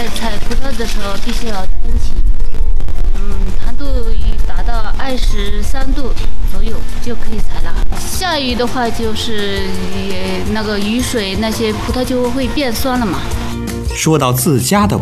在采葡萄的时候必须要天气，糖度达到23度左右就可以采了。下雨的话，就是那个雨水那些葡萄就会变酸了嘛。 说到自家的